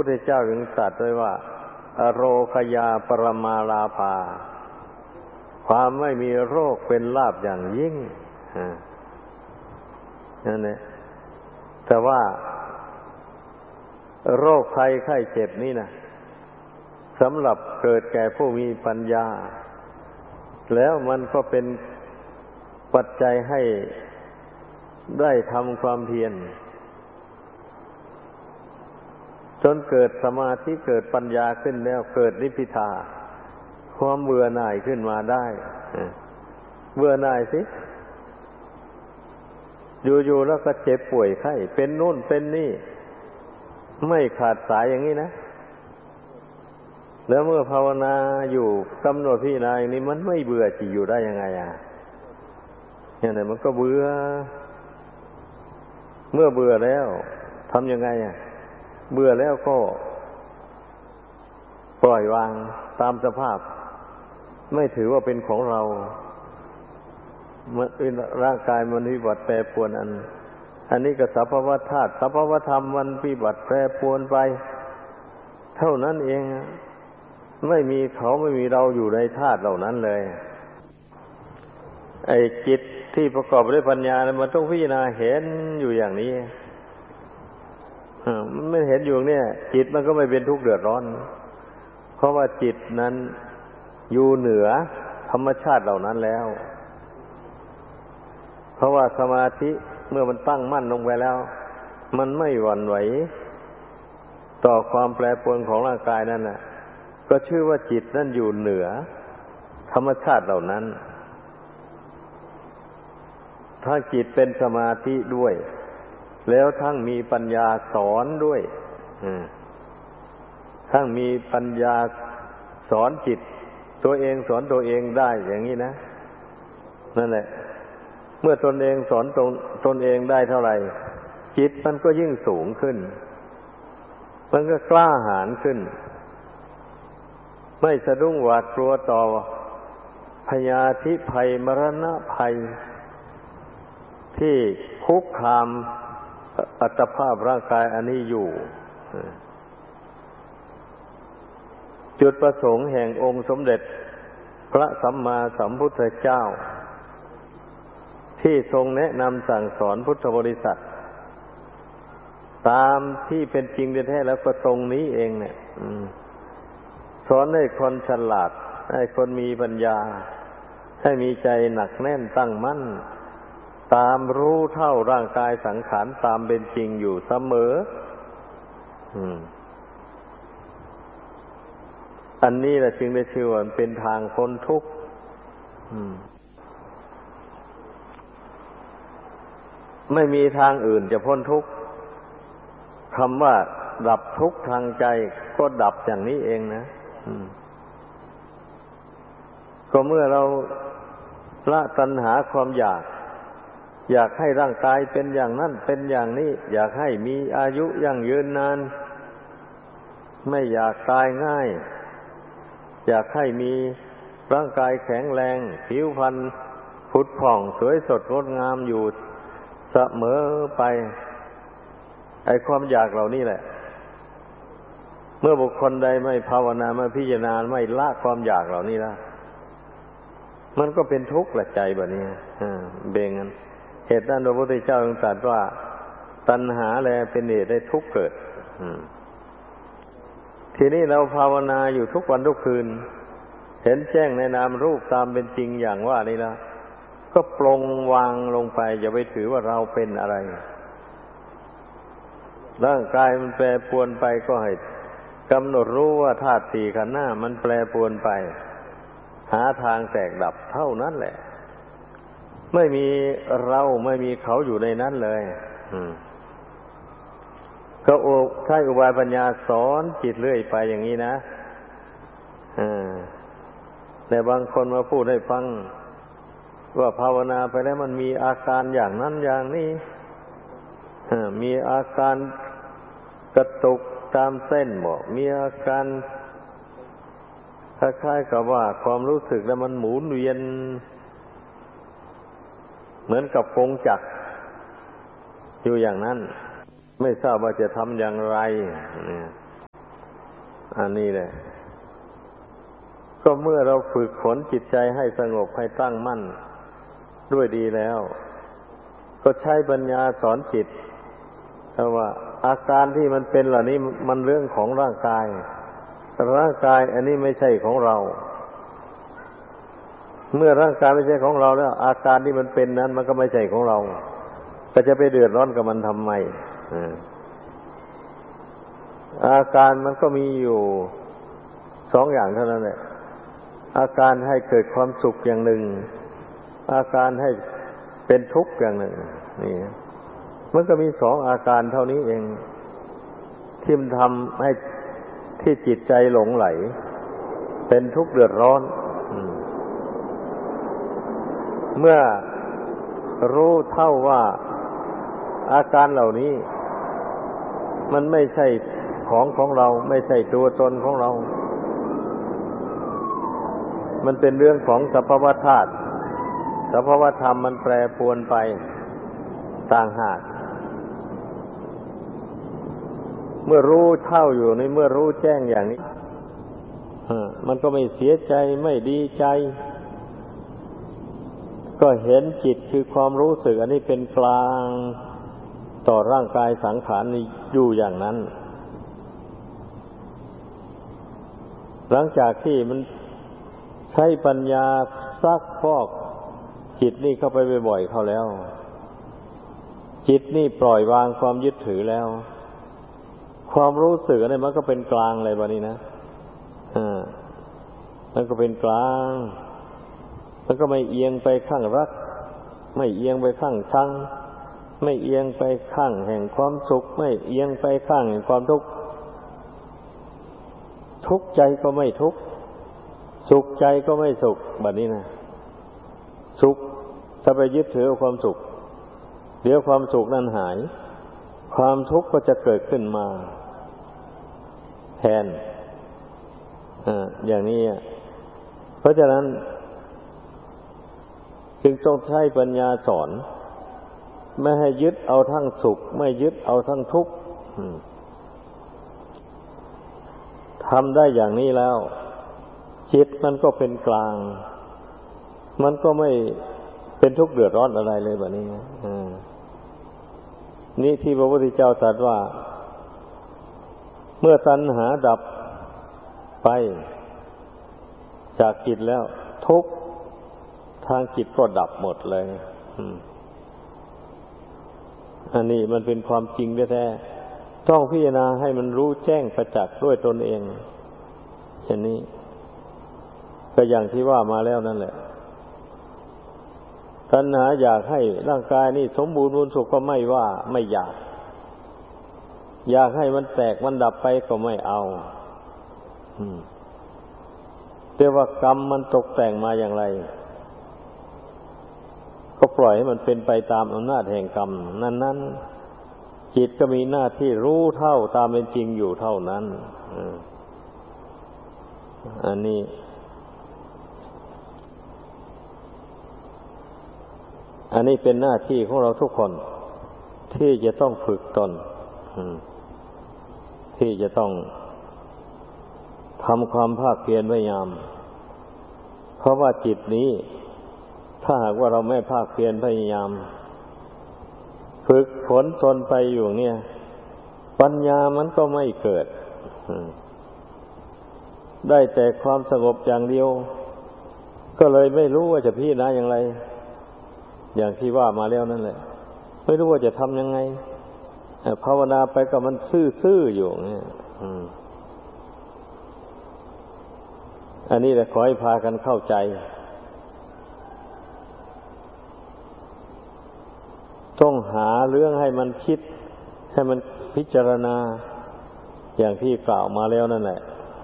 พุทธเจ้าจึงตรัสไว้ว่าอโรคยาปรมาลาภาความไม่มีโรคเป็นลาภอย่างยิ่งนั่นแหละแต่ว่าโรคภัยไข้เจ็บนี่นะสำหรับเกิดแก่ผู้มีปัญญาแล้วมันก็เป็นปัจจัยให้ได้ทำความเพียรจนเกิดสมาธิเกิดปัญญาขึ้นแล้วเกิดนิพพิทาความเบื่อหน่ายขึ้นมาได้เบื่อหน่ายสิอยู่ๆแล้วก็เจ็บป่วยไข้เป็นนู่นเป็นนี่ไม่ขาดสายอย่างนี้นะแล้วเมื่อภาวนาอยู่กำหนดพิจารณาอย่างนี้มันไม่เบื่อจะอยู่ได้ยังไงอย่างนั้นมันก็เบื่อเมื่อเบื่อแล้วทำยังไงเบื่อแล้วก็ปล่อยวางตามสภาพไม่ถือว่าเป็นของเราร่างกายมันวิบัติแปรปรวนอันนี้ก็สภาวะธาตุสภาวะธรรมมันวิบัติแปรปรวนไปเท่านั้นเองไม่มีเขาไม่มีเราอยู่ในธาตุเหล่านั้นเลยไอ้จิตที่ประกอบด้วยปัญญามันต้องพิจารณาเห็นอยู่อย่างนี้มันไม่เห็นอยู่เนี่ยจิตมันก็ไม่เป็นทุกข์เดือดร้อนเพราะว่าจิตนั้นอยู่เหนือธรรมชาติเหล่านั้นแล้วเพราะว่าสมาธิเมื่อมันตั้งมั่นลงไปแล้วมันไม่หวั่นไหวต่อความแปรปรวนของร่างกายนั่นน่ะก็ชื่อว่าจิตนั่นอยู่เหนือธรรมชาติเหล่านั้นถ้าจิตเป็นสมาธิด้วยแล้วทั้งมีปัญญาสอนด้วยทั้งมีปัญญาสอนจิตตัวเองสอนตัวเองได้อย่างนี้นะนั่นแหละเมื่อตนเองสอนตนเองได้เท่าไหร่จิตมันก็ยิ่งสูงขึ้นมันก็กล้าหาญขึ้นไม่สะดุ้งหวาดกลัวต่อพยาธิภัยมรณะภัยที่คุกคามอัตภาพร่างกายอันนี้อยู่จุดประสงค์แห่งองค์สมเด็จพระสัมมาสัมพุทธเจ้าที่ทรงแนะนำสั่งสอนพุทธบริษัทตามที่เป็นจริงแท้ๆแล้วก็ตรงนี้เองเนี่ยสอนให้คนฉลาดให้คนมีปัญญาให้มีใจหนักแน่นตั้งมั่นตามรู้เท่าร่างกายสังขารตามเป็นจริงอยู่เสมออันนี้แหละจึงได้ชื่อว่าเป็นทางพ้นทุกข์ไม่มีทางอื่นจะพ้นทุกข์คำว่าดับทุกข์ทางใจก็ดับอย่างนี้เองนะก็เมื่อเราละตัณหาความอยากให้ร่างกายเป็นอย่างนั้นเป็นอย่างนี้อยากให้มีอายุยั่งยืนนานไม่อยากตายง่ายอยากให้มีร่างกายแข็งแรงผิวพรรณผุดผ่องสวยสดงดงามอยู่เสมอไปไอ้ความอยากเหล่านี้แหละเมื่อบุคคลใดไม่ภาวนาไม่พิจารณาไม่ละความอยากเหล่านี้ละมันก็เป็นทุกข์ละใจแบบนี้เบงกันเหตุนั้นพระพุทธเจ้าทรงตรัสว่าตัณหาแลเป็นเหตุให้ทุกข์เกิดทีนี้เราภาวนาอยู่ทุกวันทุกคืนเห็นแจ้งในนามรูปตามเป็นจริงอย่างว่านี่ละก็ปลงวางลงไปอย่าไปถือว่าเราเป็นอะไรร่างกายมันแปรปรวนไปก็ให้กำหนดรู้ว่าธาตุสี่ขันธ์ห้ามันแปรปรวนไปหาทางแตกดับเท่านั้นแหละไม่มีเราไม่มีเขาอยู่ในนั้นเลยก็ใช้อุบายปัญญาสอนจิตเรื่อยไปอย่างนี้นะแต่บางคนมาพูดให้ฟังว่าภาวนาไปแล้วมันมีอาการอย่างนั้นอย่างนี้มีอาการกระตุกตามเส้นบอกมีอาการคล้ายๆกับว่าความรู้สึกแล้วมันหมุนเวียนเหมือนกับกงจักรอยู่อย่างนั้นไม่ทราบว่าจะทำอย่างไรอันนี้แหละก็เมื่อเราฝึกฝนจิตใจให้สงบให้ตั้งมั่นด้วยดีแล้วก็ใช้ปัญญาสอนจิตว่าอาการที่มันเป็นเหล่านี้มันเรื่องของร่างกายร่างกายอันนี้ไม่ใช่ของเราเมื่อร่างกายไม่ใช่ของเราแล้วอาการที่มันเป็นนั้นมันก็ไม่ใช่ของเราก็จะไปเดือดร้อนกับมันทำไมอาการมันก็มีอยู่สองอย่างเท่านั้นแหละอาการให้เกิดความสุขอย่างหนึ่งอาการให้เป็นทุกข์อย่างหนึ่งนี่มันก็มีสองอาการเท่านี้เองที่มันทำให้ที่จิตใจหลงไหลเป็นทุกข์เดือดร้อนเมื่อรู้เท่าว่าอาการเหล่านี้มันไม่ใช่ของเราไม่ใช่ตัวตนของเรามันเป็นเรื่องของสภาวธาตุสภาวธรรมมันแปรปรวนไปต่างหากเมื่อรู้เท่าอยู่ในเมื่อรู้แจ้งอย่างนี้มันก็ไม่เสียใจไม่ดีใจก็เห็นจิตคือความรู้สึกอันนี้เป็นกลางต่อร่างกายสังขารนี้อยู่อย่างนั้นหลังจากที่มันใช้ปัญญาซักฟอกจิตนี่เข้าไปบ่อยๆเข้าแล้วจิตนี่ปล่อยวางความยึดถือแล้วความรู้สึกอะไรมันก็เป็นกลางเลยบัดนี้นะมันก็เป็นกลางมันก็ไม่เอียงไปข้างรักไม่เอียงไปข้างชังไม่เอียงไปข้างแห่งความสุขไม่เอียงไปข้างแห่งความทุกข์ทุกข์ใจก็ไม่ทุกข์สุขใจก็ไม่สุขบัดนี้นะสุขถ้าไปยึดถือความสุขเดี๋ยวความสุขนั้นหายความทุกข์ก็จะเกิดขึ้นมาแทนอย่างนี้เพราะฉะนั้นจึงต้องใช้ปัญญาสอนไม่ให้ยึดเอาทั้งสุขไม่ยึดเอาทั้งทุกข์ทำได้อย่างนี้แล้วจิตมันก็เป็นกลางมันก็ไม่เป็นทุกข์เดือดร้อนอะไรเลยแบบนี้นี่ที่พระพุทธเจ้าตรัสว่าเมื่อตัณหาดับไปจากจิตแล้วทุกข์ทางจิตก็ดับหมดเลยอันนี้มันเป็นความจริงแท้ๆต้องพิจารณาให้มันรู้แจ้งประจักษ์ด้วยตนเองเช่นนี้ก็อย่างที่ว่ามาแล้วนั่นแหละตัณหาอยากให้ร่างกายนี่สมบูรณ์บุญสุขก็ไม่ว่าไม่อยากให้มันแตกมันดับไปก็ไม่เอาแต่ว่ากรรมมันตกแต่งมาอย่างไรก็ปล่อยให้มันเป็นไปตามอำนาจแห่งกรรมนั้นๆจิตก็มีหน้าที่รู้เท่าตามเป็นจริงอยู่เท่านั้นอันนี้เป็นหน้าที่ของเราทุกคนที่จะต้องฝึกตนที่จะต้องทำความภาคเพียรพยายามเพราะว่าจิตนี้ถ้าหากว่าเราไม่ภาคเพียรพยายามฝึกฝนตนไปอยู่เนี่ยปัญญามันก็ไม่เกิดได้แต่ความสงบอย่างเดียวก็เลยไม่รู้ว่าจะพิจารณาอย่างไรอย่างที่ว่ามาแล้วนั่นแหละไม่รู้ว่าจะทำยังไงภาวนาไปก็มันซื่อๆอยู่เนี่ยอันนี้แหละขอให้พากันเข้าใจต้องหาเรื่องให้มันคิดให้มันพิจารณาอย่างที่กล่าวมาแล้วนั่นแหละ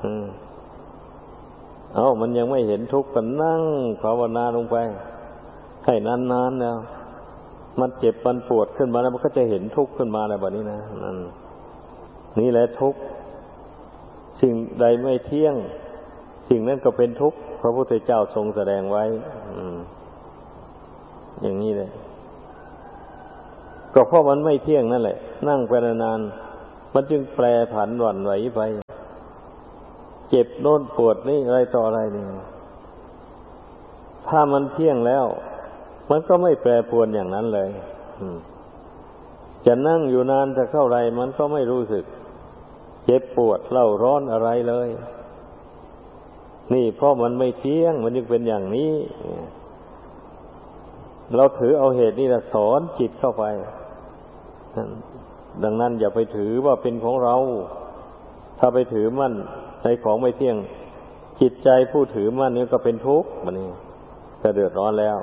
มันยังไม่เห็นทุกข์ก็นั่งภาวนาลงไปให้นานๆแล้วมันเจ็บมันปวดขึ้นมาแล้วมันก็จะเห็นทุกข์ขึ้นมาแล้วแบบนี้นะนี่แหละทุกข์สิ่งใดไม่เที่ยงสิ่งนั้นก็เป็นทุกข์พระพุทธเจ้าทรงแสดงไว้อย่างนี้เลยก็เพราะมันไม่เที่ยงนั่นแหละนั่งไปนานๆมันจึงแปรผันหวั่นไหวไปเจ็บโน่นปวดนี่อะไรต่ออะไรนี่ถ้ามันเที่ยงแล้วมันก็ไม่แปรปรวนอย่างนั้นเลยจะนั่งอยู่นานจะเท่าไรมันก็ไม่รู้สึกเจ็บปวดเล่าร้อนอะไรเลยนี่เพราะมันไม่เที่ยงมันจึงเป็นอย่างนี้เราถือเอาเหตุนี่แหละสอนจิตเข้าไปดังนั้นอย่าไปถือว่าเป็นของเราถ้าไปถือมั่นในของไม่เที่ยงจิตใจผู้ถือมั่นนี่ก็เป็นทุกข์มันนี่ก็เดือดร้อนแล้ว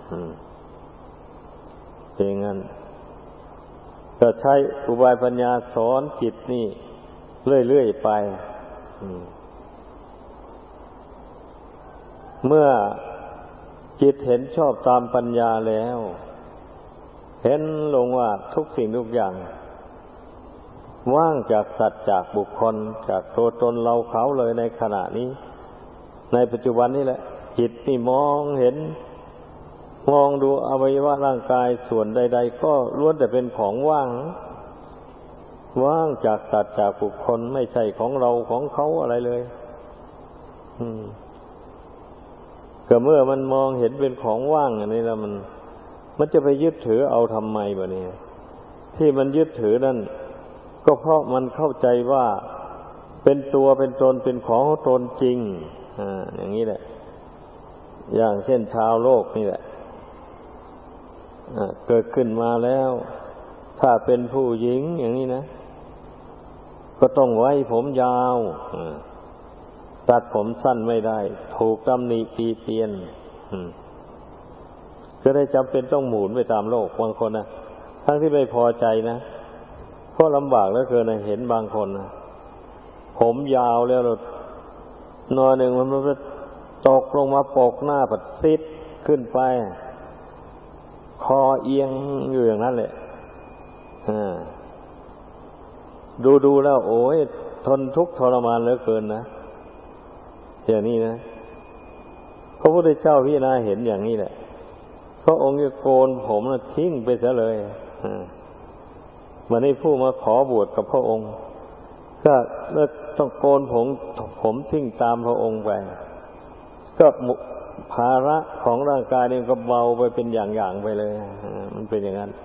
เป็นงั้นก็ใช้อุบายปัญญาสอนจิตนี่เรื่อยๆไปเมื่อจิตเห็นชอบตามปัญญาแล้วเห็นลงว่าทุกสิ่งทุกอย่างว่างจากสัตว์จากบุคคลจากตัวตนเราเขาเลยในขณะนี้ในปัจจุบันนี้แหละจิตนี่มองเห็นมองดูอวัยวะร่างกายส่วนใดๆก็ล้วนแต่เป็นของว่างว่างจากสัตว์จากบุคคลไม่ใช่ของเราของเขาอะไรเลยก็เมื่อมันมองเห็นเป็นของว่างอย่างนี้แล้วมันจะไปยึดถือเอาทำไมบ่เนี่ยที่มันยึดถือนั่นก็เพราะมันเข้าใจว่าเป็นตัวเป็นตนเป็นของตนจริงอย่างนี้แหละอย่างเช่นชาวโลกนี่แหละเกิดขึ้นมาแล้วถ้าเป็นผู้หญิงอย่างนี้นะก็ต้องไว้ผมยาวตัดผมสั้นไม่ได้ถูกตำหนิตีเตียนก็ได้จำเป็นต้องหมุนไปตามโลกบางคนนะทั้งที่ไม่พอใจนะเพราะลำบากเหลือเกินนะเห็นบางคนนะผมยาวแล้วนอนหนึ่งมันก็ตกลงมาปกหน้าปัดซิดขึ้นไปคอเอียงอยู่อย่างนั้นแหละดูแล้วโอ้ยทนทุกข์ทรมานเหลือเกินนะอย่างนี้นะพระพุทธเจ้าพิจารณาเห็นอย่างนี้แหละพระองค์จะโกนผมนะทิ้งไปซะเลยวันนี้ผู้มาขอบวชกับพระองค์ก็ต้องโกนผมทิ้งตามพระองค์ไปก็ภาระของร่างกายนี่ก็เบาไปเป็นอย่างๆไปเลยมันเป็นอย่างนั้น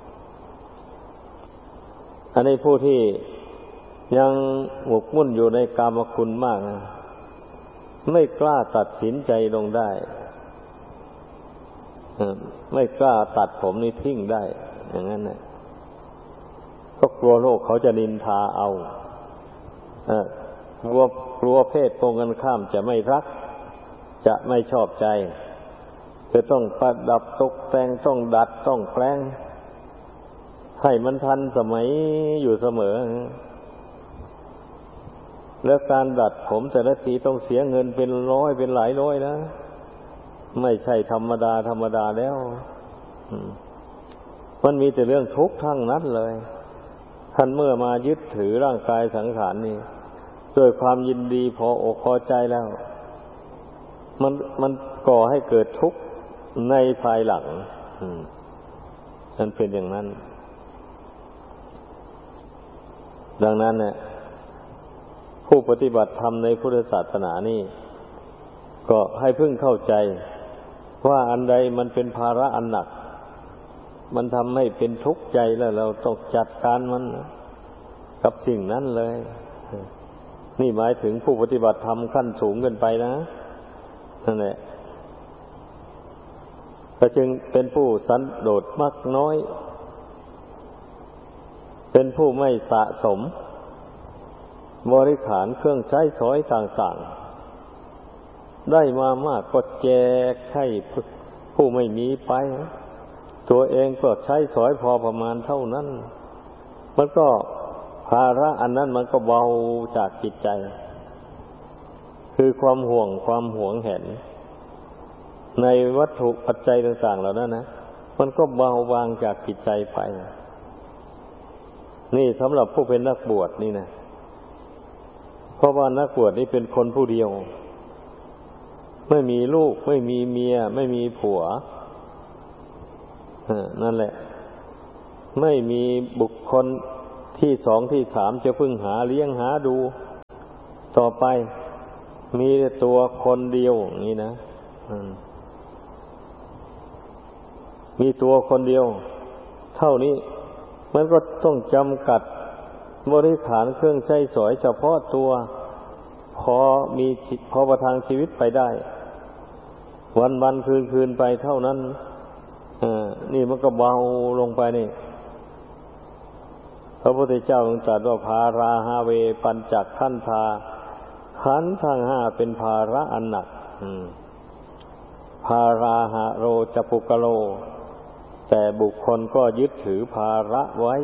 อันนี้ผู้ที่ยังหมกมุ่นอยู่ในกามคุณมากนะไม่กล้าตัดสินใจลงได้ไม่กล้าตัดผมนี่ทิ้งได้อย่างนั้นนะก็กลัวโลกเขาจะนินทาเอากลัวเพศตรงกันข้ามจะไม่รักจะไม่ชอบใจจะต้องประดับตกแต่งต้องดัดต้องแปลงให้มันทันสมัยอยู่เสมอแล้วการดัดผมแต่ละทีต้องเสียเงินเป็นร้อยเป็นหลายร้อยนะไม่ใช่ธรรมดาแล้วมันมีแต่เรื่องทุกข์ทั้งนั้นเลยท่านเมื่อมายึดถือร่างกายสังขารนี่ด้วยความยินดีพออกพอใจแล้วมันก่อให้เกิดทุกข์ในภายหลังมันเป็นอย่างนั้นดังนั้นเนี่ยผู้ปฏิบัติธรรมในพุทธศาสนานี่ก็ให้พึ่งเข้าใจว่าอันใดมันเป็นภาระอันหนักมันทำให้เป็นทุกข์ใจแล้วเราต้องจัดการมันกับสิ่งนั้นเลยนี่หมายถึงผู้ปฏิบัติธรรมขั้นสูงเกินไปนะนั่นแหละก็จึงเป็นผู้สันโดษมักน้อยเป็นผู้ไม่สะสมบริขารเครื่องใช้สอยต่างๆได้มามากก็แจกให้ผู้ไม่มีไปตัวเองก็ใช้สอยพอประมาณเท่านั้นมันก็ภาระอันนั้นมันก็เบาจากจิตใจคือความห่วงความหวงแหนในวัตถุปัจจัยต่างๆเหล่านั้นนะมันก็เบาบางจากจิตใจไปนี่สำหรับผู้เป็นนักบวชนี่นะเพราะว่านักบวชนี่เป็นคนผู้เดียวไม่มีลูกไม่มีเมียไม่มีผัวนั่นแหละไม่มีบุคคลที่สองที่สามจะพึ่งหาเลี้ยงหาดูต่อไปมีแต่ตัวคนเดียวอย่างนี้นะมีตัวคนเดียวเท่านี้มันก็ต้องจำกัดบริขารเครื่องใช้สอยเฉพาะตัวพอประทังชีวิตไปได้วันคืนไปเท่านั้นนี่มันก็เบาลงไปนี่พระพุทธเจ้าทรงตรัสว่าภาราฮาเวปัญจขันธาขันธ์ทั้งห้าเป็นภาระอันหนักภาราหะโรจปุกโลแต่บุคคลก็ยึดถือภาระไว้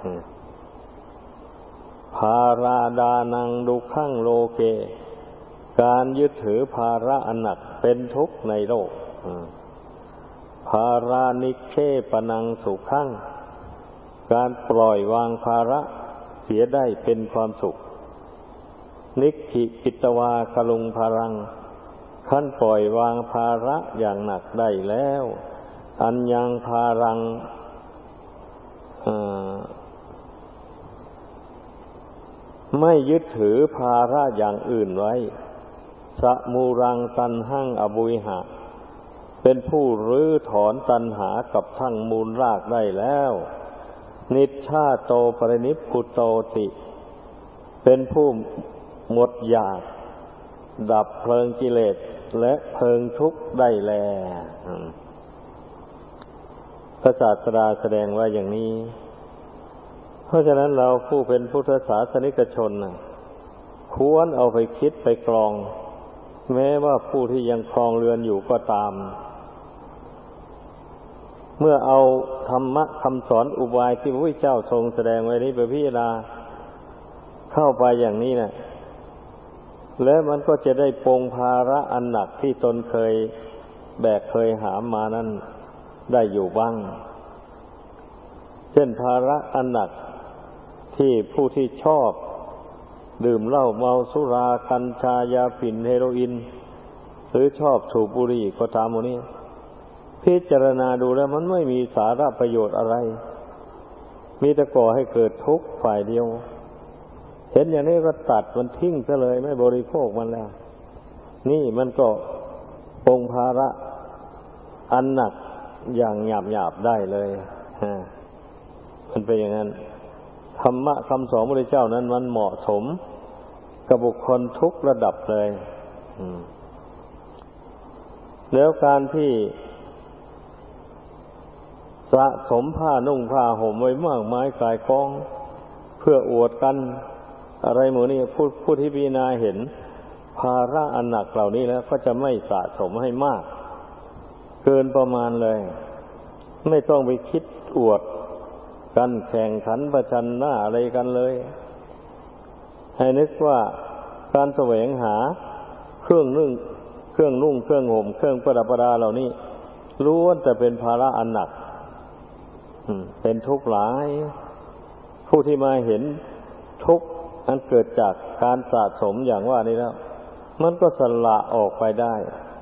ภาราดานังดุขังโลเกการยึดถือภาระอันหนักเป็นทุกข์ในโลกภารานิเคปนังสุขังการปล่อยวางภาระเสียได้เป็นความสุขนิกขิปิตวากลุงภารังขั้นปล่อยวางภาระอย่างหนักได้แล้วอัญญังภารังไม่ยึดถือภาระอย่างอื่นไว้สมูรังตันหังอบุยหะเป็นผู้รื้อถอนตัณหากับทั้งมูลรากได้แล้วนิชชาโตปรินิพพุโตติเป็นผู้หมดอยากดับเพลิงกิเลสและเพลิงทุกข์ได้แล้วพระศาสดาแสดงไว้อย่างนี้เพราะฉะนั้นเราผู้เป็นพุทธศาสนิกชนควรเอาไปคิดไปกรองแม้ว่าผู้ที่ยังครองเรือนอยู่ก็ตามเมื่อเอาธรรมะคำสอนอุบายที่พระพุทธเจ้าทรงแสดงไว้นี้ไปพิจารณาเข้าไปอย่างนี้นะแล้วมันก็จะได้ปลงภาระอันหนักที่ตนเคยแบกเคยหามมานั้นได้อยู่บ้างเช่นภาระอันหนักที่ผู้ที่ชอบดื่มเหล้าเมาสุรากัญชายาฝิ่นเฮโรอีนหรือชอบสูบบุหรี่ก็ตามหมดนี้พิจารณาดูแล้วมันไม่มีสาระประโยชน์อะไรมีแต่ก่อให้เกิดทุกข์ฝ่ายเดียวเห็นอย่างนี้ก็ตัดมันทิ้งซะเลยไม่บริโภคมันแล้วนี่มันก็ปลงภาระอันหนักอย่างหยาบๆได้เลยมันเป็นอย่างนั้นธรรมะคำสอนพระพุทธเจ้านั้นมันเหมาะสมกับบุคคลทุกระดับเลยแล้วการที่สะสมผ้านุ่งผ้าห่มไว้มากมายกายกองเพื่ออวดกันอะไรหมู่นี้ผู้ที่พิจารณาเห็นภาระอันหนักเหล่านี้แล้วก็จะไม่สะสมให้มากเกินประมาณเลยไม่ต้องไปคิดอวดกันแข่งขันประชันหน้าอะไรกันเลยให้นึกว่าการแสวงหาเครื่องนุ่งเครื่องห่มเครื่องประดับประดาเหล่านี้ล้วนแต่เป็นภาระอันหนักเป็นทุกข์หลายผู้ที่มาเห็นทุกข์อันเกิดจากการสะสมอย่างว่านี้แล้วมันก็สละออกไปได้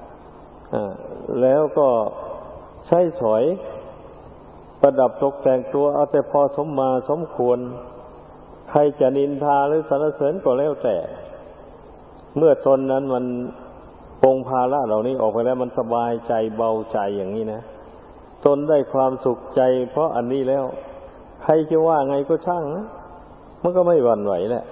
แล้วก็ใช้สอยประดับตกแต่งตัวเอาแต่พอสมมาสมควรใครจะนินทาหรือสรรเสริญก็แล้วแต่เมื่อตนนั้นมันปลงภาระเหล่านี้ออกไปแล้วมันสบายใจเบาใจอย่างนี้นะตนได้ความสุขใจเพราะอันนี้แล้วใครจะว่าไงก็ช่างนะมันก็ไม่หวั่นไหวแหละ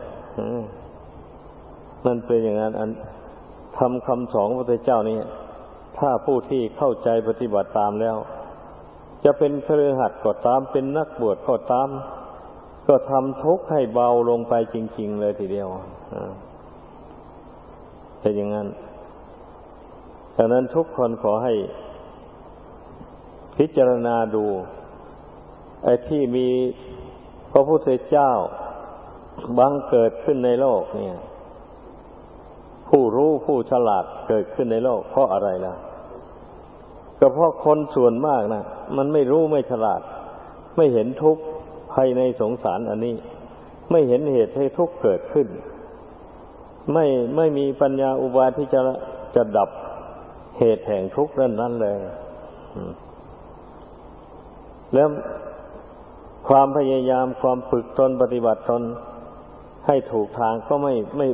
มันเป็นอย่างนั้นทำคำสอนพระพุทธเจ้านี่ถ้าผู้ที่เข้าใจปฏิบัติตามแล้วจะเป็นคฤหัสถ์ก็ตามเป็นนักบวชก็ตามก็ทำทุกข์ให้เบาลงไปจริงๆเลยทีเดียวเป็นอย่างนั้นฉะนั้นทุกคนขอให้พิจารณาดูไอ้ที่มีพระพุทธเจ้าบังเกิดขึ้นในโลกเนี่ยผู้รู้ผู้ฉลาดเกิดขึ้นในโลกเพราะอะไรล่ะก็เพราะคนส่วนมากนะมันไม่รู้ไม่ฉลาดไม่เห็นทุกข์ภายในสงสารอันนี้ไม่เห็นเหตุให้ทุกข์เกิดขึ้นไม่มีปัญญาอุบายที่จะดับเหตุแห่งทุกข์นั้นเลยแล้วความพยายามความฝึกตนปฏิบัติตนให้ถูกทางก็ไม่